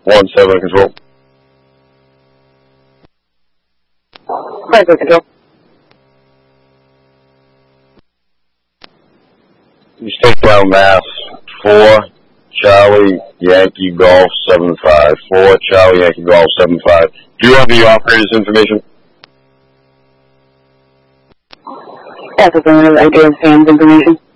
17 control. Present control. Just take down Mass 4 Charlie Yankee Golf 75. 4 Charlie Yankee Golf 75. Do you have the operator's information? That's the I do have Sam's information.